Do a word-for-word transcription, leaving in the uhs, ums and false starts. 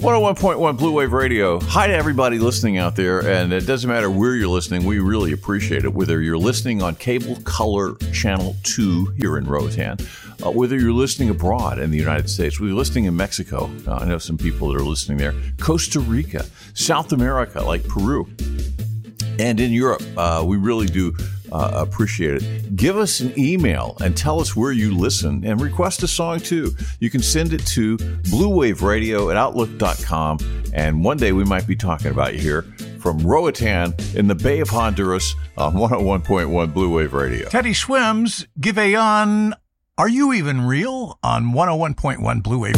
one oh one point one Blue Wave Radio. Hi to everybody listening out there, and it doesn't matter where you're listening, we really appreciate it. Whether you're listening on Cable Color Channel two here in Roatan, uh, whether you're listening abroad in the United States, whether you're listening in Mexico, uh, I know some people that are listening there, Costa Rica, South America, like Peru, and in Europe, uh, we really do uh, appreciate it. Give us an email and tell us where you listen and request a song too. You can send it to bluewaveradio at outlook dot com, and one day we might be talking about you here from Roatan in the Bay of Honduras on one oh one point one Blue Wave Radio. Teddy Swims, give a on Are You Even Real on one oh one point one Blue Wave.